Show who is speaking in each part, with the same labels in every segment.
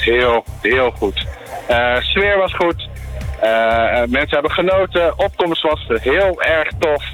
Speaker 1: heel, heel goed. Sfeer was goed. Mensen hebben genoten. Opkomst was heel erg tof.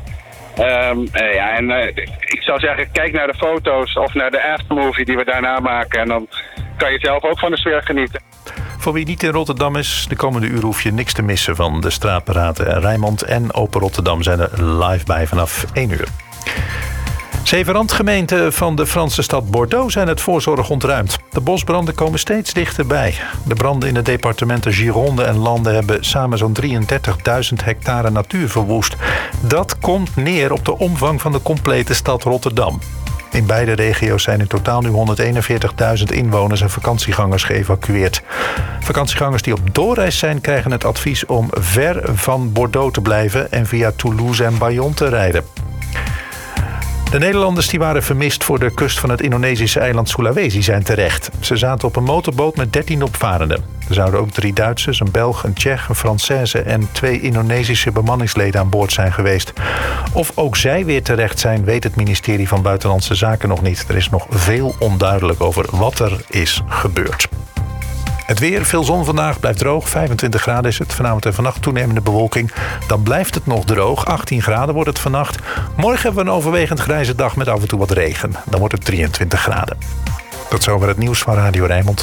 Speaker 1: Ik zou zeggen, kijk naar de foto's of naar de aftermovie die we daarna maken. En dan kan je zelf ook van de sfeer genieten.
Speaker 2: Voor wie niet in Rotterdam is, de komende uren hoef je niks te missen van de straatparade. Rijnmond en Open Rotterdam zijn er live bij vanaf 1 uur. 7 randgemeenten van de Franse stad Bordeaux zijn uit voorzorg ontruimd. De bosbranden komen steeds dichterbij. De branden in de departementen Gironde en Lande hebben samen zo'n 33.000 hectare natuur verwoest. Dat komt neer op de omvang van de complete stad Rotterdam. In beide regio's zijn in totaal nu 141.000 inwoners en vakantiegangers geëvacueerd. Vakantiegangers die op doorreis zijn krijgen het advies om ver van Bordeaux te blijven en via Toulouse en Bayonne te rijden. De Nederlanders die waren vermist voor de kust van het Indonesische eiland Sulawesi zijn terecht. Ze zaten op een motorboot met 13 opvarenden. Er zouden ook 3 Duitsers, een Belg, een Tsjech, een Française en 2 Indonesische bemanningsleden aan boord zijn geweest. Of ook zij weer terecht zijn, weet het ministerie van Buitenlandse Zaken nog niet. Er is nog veel onduidelijk over wat er is gebeurd. Het weer, veel zon vandaag, blijft droog. 25 graden is het. Vanavond en vannacht toenemende bewolking. Dan blijft het nog droog. 18 graden wordt het vannacht. Morgen hebben we een overwegend grijze dag met af en toe wat regen. Dan wordt het 23 graden. Tot zover het nieuws van Radio Rijnmond.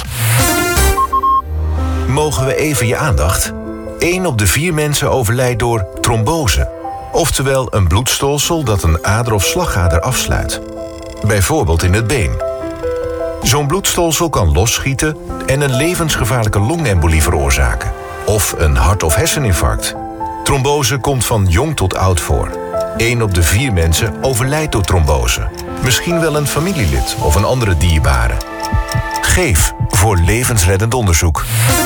Speaker 3: Mogen we even je aandacht? 1 op de 4 mensen overlijdt door trombose. Oftewel een bloedstolsel dat een ader of slagader afsluit. Bijvoorbeeld in het been. Zo'n bloedstolsel kan losschieten en een levensgevaarlijke longembolie veroorzaken. Of een hart- of herseninfarct. Trombose komt van jong tot oud voor. 1 op de 4 mensen overlijdt door trombose. Misschien wel een familielid of een andere dierbare. Geef voor levensreddend onderzoek.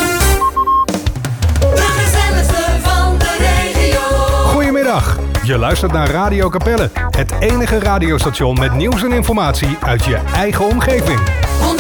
Speaker 4: De gezelligste van de regio.
Speaker 5: Goedemiddag. Je luistert naar Radio Capelle. Het enige radiostation met nieuws en informatie uit je eigen omgeving.
Speaker 4: 106.9